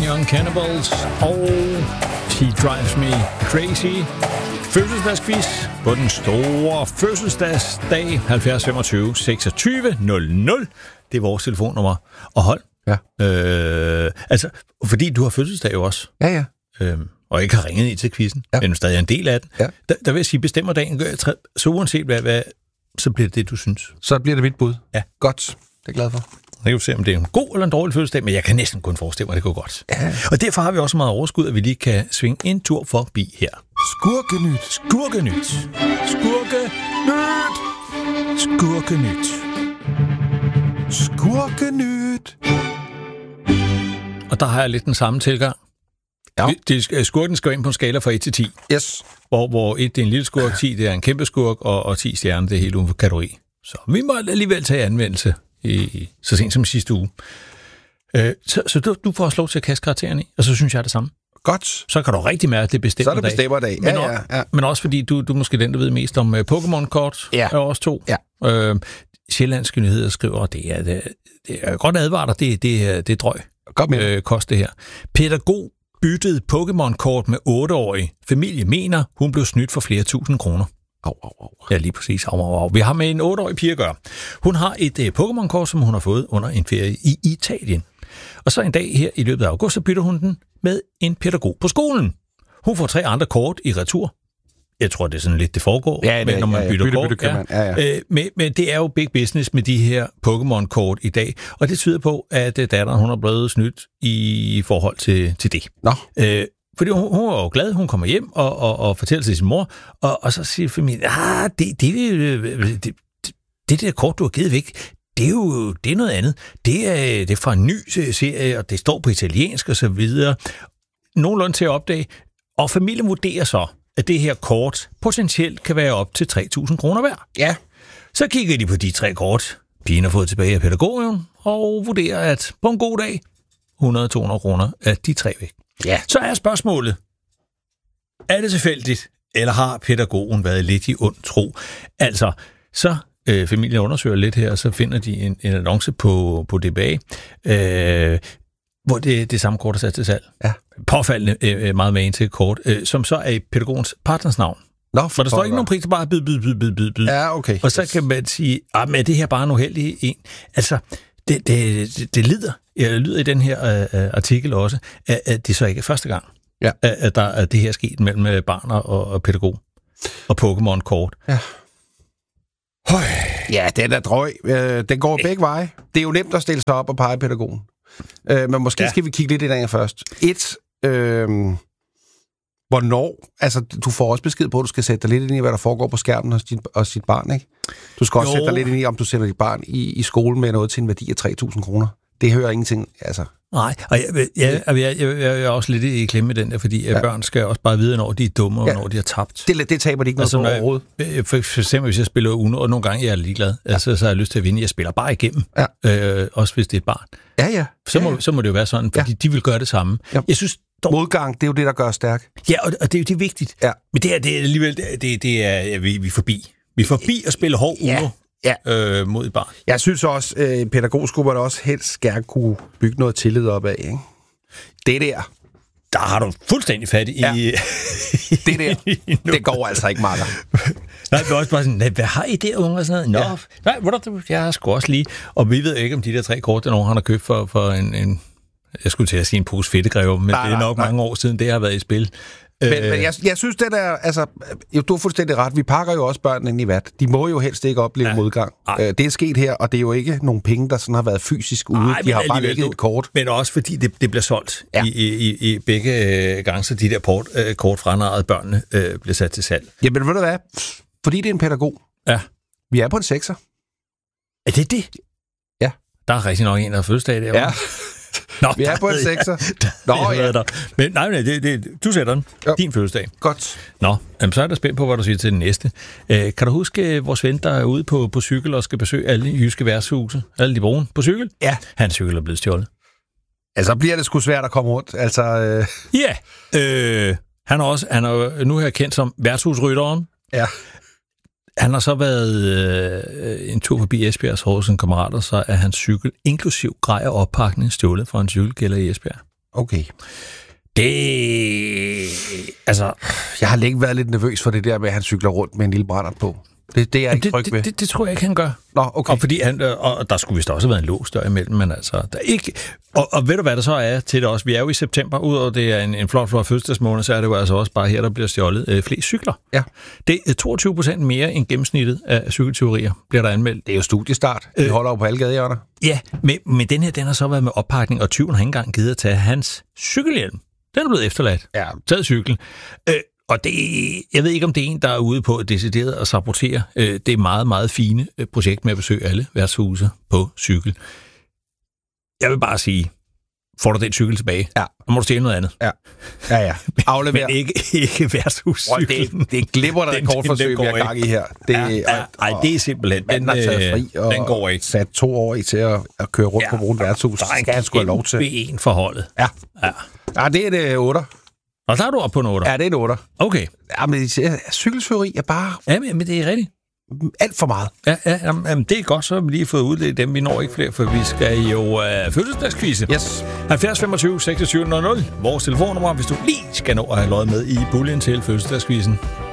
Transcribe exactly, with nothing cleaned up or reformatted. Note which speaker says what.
Speaker 1: Young Cannibals og She Drives Me Crazy. Fødselsdagsquiz på den store fødselsdagsdag halvfjerds femogtyve seksogtyve nul nul. Det er vores telefonnummer. Og hold.
Speaker 2: Ja.
Speaker 1: Øh, altså, fordi du har fødselsdag jo også.
Speaker 2: Ja, ja.
Speaker 1: Øh, og ikke har ringet ind til quizzen, ja. Men du stadig er en del af den.
Speaker 2: Ja.
Speaker 1: Der, der vil jeg sige, bestemmer dagen, så uanset hvad, hvad, så bliver det det, du synes.
Speaker 2: Så bliver det mit bud.
Speaker 1: Ja.
Speaker 2: Godt. Det er jeg glad for.
Speaker 1: Jeg kan se, om det er en god eller en dårlig fødselsdag, men jeg kan næsten kun forestille mig, at det går godt.
Speaker 2: Ja.
Speaker 1: Og derfor har vi også meget overskud, at vi lige kan svinge en tur forbi her.
Speaker 2: Skurkenyt.
Speaker 1: Skurkenyt. Skurkenyt. Skurkenyt.
Speaker 2: Skurkenyt.
Speaker 1: Og der har jeg lidt den samme tilgang.
Speaker 2: Ja.
Speaker 1: Det, skurken skal ind på en skala fra et til ti.
Speaker 2: Yes.
Speaker 1: Hvor, hvor et det er en lille skurk, ti det er en kæmpe skurk, og, og ti stjerner det er helt uden for kategori. Så vi må alligevel tage anvendelse i, så sent som sidste uge. Øh, så så du, du får også lov til at kaste karakteren i, og så synes jeg det samme.
Speaker 2: Godt.
Speaker 1: Så kan du rigtig mærke, at det bestemmer
Speaker 2: dag. Så er det bestemmer dag.
Speaker 1: Men,
Speaker 2: ja, ja, ja.
Speaker 1: men også fordi, du, du er måske den, der ved mest om uh, Pokémon-kort.
Speaker 2: Ja.
Speaker 1: Og også to.
Speaker 2: Ja.
Speaker 1: Øh, Sjællandske Nyheder skriver, det er, det, det er godt advaret dig, det, det, det er drøg.
Speaker 2: Godt med.
Speaker 1: Øh, kost det her. Pædagog byttede Pokémon-kort med otteårig. Familie mener, hun blev snydt for flere tusind kroner.
Speaker 2: Au, au, au.
Speaker 1: Ja, lige præcis. Au, au, au. Vi har med en otteårig pige at gøre. Hun har et uh, Pokémon-kort, som hun har fået under en ferie i Italien. Og så en dag her i løbet af august, så bytter hun den med en pædagog på skolen. Hun får tre andre kort i retur. Jeg tror, det er sådan lidt, det foregår,
Speaker 2: ja, det,
Speaker 1: men når man
Speaker 2: ja, ja.
Speaker 1: bytter
Speaker 2: bytte,
Speaker 1: kort.
Speaker 2: bytte, ja. Ja, ja.
Speaker 1: Øh, men, men det er jo big business med de her Pokémon-kort i dag, og det tyder på, at datteren hun er blevet snydt i forhold til, til det.
Speaker 2: Nå.
Speaker 1: Øh, fordi hun, hun er jo glad, hun kommer hjem og, og, og fortæller til sin mor, og, og så siger familien, ah, det, det, det, det, det der kort, du har givet væk, det er jo det er noget andet. Det er, det er fra en ny serie, og det står på italiensk og så videre. Nogenlunde til at opdage, og familien vurderer så, at det her kort potentielt kan være op til tre tusind kroner værd.
Speaker 2: Ja.
Speaker 1: Så kigger de på de tre kort, pigen har fået tilbage af pædagogen, og vurderer, at på en god dag, hundrede til to hundrede kroner er de tre væk.
Speaker 2: Ja.
Speaker 1: Så er spørgsmålet, er det tilfældigt, eller har pædagogen været lidt i ond tro? Altså, så øh, familien undersøger lidt her, og så finder de en, en annonce på, på D B A, øh, hvor det, det samme kort er sat til salg.
Speaker 2: Ja.
Speaker 1: Påfaldende øh, meget med en til kort, øh, som så er i pædagogens partners navn.
Speaker 2: Nå,
Speaker 1: for der står ikke nogen pris, der bare bid, bid, bid, bid, bid, bid.
Speaker 2: Ja, okay.
Speaker 1: Og så kan man sige, ah, men er det her bare en uheldig en? Altså, det, det, det, det lider, jeg lyder i den her uh, artikel også, at, at det så ikke er første gang,
Speaker 2: ja.
Speaker 1: at, at, der, at det her er sket mellem barn og, og pædagog og Pokémon-kort.
Speaker 2: Ja. Høj. Ja, den er drøg. Øh, den går begge veje. Det er jo nemt at stille sig op og pege pædagogen. Øh, men måske ja. skal vi kigge lidt ind først. Et, øh, hvornår, altså du får også besked på, at du skal sætte dig lidt ind i, hvad der foregår på skærmen hos dit, hos dit barn, ikke? Du skal også jo. sætte dig lidt ind i, om du sender dit barn i, i skole med noget til en værdi af tre tusind kroner. Det hører ingenting, altså.
Speaker 1: Nej, og jeg, jeg, jeg, jeg, jeg, jeg er også lidt i klemme med den der, fordi ja. børn skal også bare vide, når de er dumme, og ja. når de har tabt.
Speaker 2: Det, det taber de ikke noget altså, på overhovedet.
Speaker 1: For, for eksempel, hvis jeg spiller Uno, og nogle gange jeg er ligeglad, ja. altså, så har jeg lyst til at vinde. Jeg spiller bare igennem, ja. øh, også hvis det er et barn.
Speaker 2: Ja, ja.
Speaker 1: Så må,
Speaker 2: ja, ja.
Speaker 1: så må det jo være sådan, fordi ja. de vil gøre det samme. Ja. Jeg synes, dog...
Speaker 2: Modgang, det er jo det, der gør stærk.
Speaker 1: Ja, og, og det, det er vigtigt.
Speaker 2: Ja.
Speaker 1: Men det er, det er alligevel, det, det er ja, vi, vi er forbi. Vi er forbi at spille hård Uno.
Speaker 2: Ja. Ja.
Speaker 1: Øh, mod et barn.
Speaker 2: Jeg synes også, at øh, pædagogskubber også helst gerne kunne bygge noget tillid op af, ikke? Det der.
Speaker 1: Der har du fuldstændig fat i...
Speaker 2: Ja. Det der, det går altså ikke, Marker.
Speaker 1: Nej, det er også bare sådan, hvad har I der, unge? Og sådan noget. Nå, ja. Nej, hvor der, jeg har sgu også lige... Og vi ved ikke, om de der tre kort, der nogen han har købt for, for en, en... Jeg skulle til at sige en pose fedtegræve, men nej, det er nok nej. mange år siden, det har været i spil.
Speaker 2: Men, men jeg, jeg synes, det der, altså, jo, du har fuldstændig ret. Vi pakker jo også børnene ind i vat. De må jo helst ikke opleve ja. modgang. Ej. Det er sket her, og det er jo ikke nogle penge, der sådan har været fysisk ude. Ej, de har bare lægget et kort.
Speaker 1: Men også fordi det, det bliver solgt ja. i, i, i begge gange, så de der port, øh, kort franarrede børnene øh, bliver sat til salg.
Speaker 2: Jamen ved du hvad? Fordi det er en pædagog.
Speaker 1: Ja.
Speaker 2: Vi er på en sekser.
Speaker 1: Er det det?
Speaker 2: Ja.
Speaker 1: Der er rigtig nok en, der har fødselsdag der.
Speaker 2: Ja. Nå, vi er på en sekser.
Speaker 1: Nå, ja. Der. Men nej, nej det, det, du sætter den. Jo. Din fødselsdag.
Speaker 2: Godt.
Speaker 1: Nå, jamen, så er der spændt på, hvad du siger til den næste. Øh, kan du huske vores ven, der er ude på, på cykel og skal besøge alle jyske værtshuse? Alle de brune på cykel?
Speaker 2: Ja.
Speaker 1: Hans cykel er blevet stjålet.
Speaker 2: Altså, bliver det sgu svært at komme rundt. Altså, øh...
Speaker 1: Ja. Øh, han er også, han er nu her kendt som værtshusrytteren.
Speaker 2: Ja.
Speaker 1: Han har så været øh, en tur forbi Esbjergs hos sine kammerater, så er hans cykel, inklusiv grej og oppakning, stjålet fra en cykelkælder i Esbjerg.
Speaker 2: Okay.
Speaker 1: Det... Altså...
Speaker 2: Jeg har længe været lidt nervøs for det der med, at han cykler rundt med en lille brændert på. Det, det er jeg ikke tryg ved.
Speaker 1: Det, det, det tror jeg ikke, han gør.
Speaker 2: Nå, okay.
Speaker 1: Og, fordi han, og der skulle vist også have været en lås der imellem, men altså... Der ikke, og, og ved du, hvad der så er til det også? Vi er jo i september, udover det er en, en flot, flot fødselsdagsmåned, så er det jo altså også bare her, der bliver stjålet øh, flest cykler.
Speaker 2: Ja.
Speaker 1: Det er toogtyve procent mere end gennemsnittet af cykeltyverier, bliver der anmeldt.
Speaker 2: Det er jo studiestart. Vi øh, holder jo på alle gadehjørner.
Speaker 1: Ja, men, men den her, den har så været med oppakning, og tyven har ikke engang givet at tage hans cykelhjelm. Den er blevet efterladt.
Speaker 2: Ja.
Speaker 1: Taget cyklen. Øh, og det, jeg ved ikke, om det er en, der er ude på decideret at sabotere øh, det meget, meget fine øh, projekt med at besøge alle værtshuse på cykel. Jeg vil bare sige, får du den cykel tilbage,
Speaker 2: ja.
Speaker 1: så må du stjæle noget andet.
Speaker 2: Ja, ja. ja. Aflever.
Speaker 1: Men ikke, ikke værtshuscyklen.
Speaker 2: Det, det er glimrende rekordforsøg, vi har gang i her. Det,
Speaker 1: ja, ja, ej, det er simpelthen...
Speaker 2: Den har taget fri og
Speaker 1: den går ikke.
Speaker 2: Sat to år i til at, at køre rundt ja, på Brun værtshus.
Speaker 1: Der skal han sgu have lov til. Det er en forholdet.
Speaker 2: Ja. Ja. Ja, det er det otter.
Speaker 1: Og så er du op på en otter?
Speaker 2: Ja, det er en otter.
Speaker 1: Okay.
Speaker 2: Ja, men cykeltyveri er bare...
Speaker 1: Ja, men, men det er rigtigt.
Speaker 2: Alt for meget.
Speaker 1: Ja, ja jamen, det er godt, så har vi lige fået udledt dem. Vi når ikke flere, for vi skal jo uh, fødselsdagskvise.
Speaker 2: Yes.
Speaker 1: halvfjerds femogtyve seksogtyve nul nul. Vores telefonnummer, hvis du lige skal nå at have løjet med i puljen til fødselsdagskvisen.